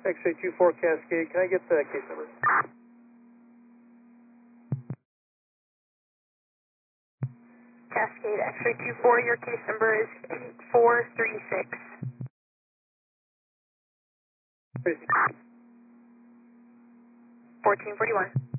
X-ray 24 Cascade, can I get the case number? Cascade X-ray 24, your case number is 8436. 1441.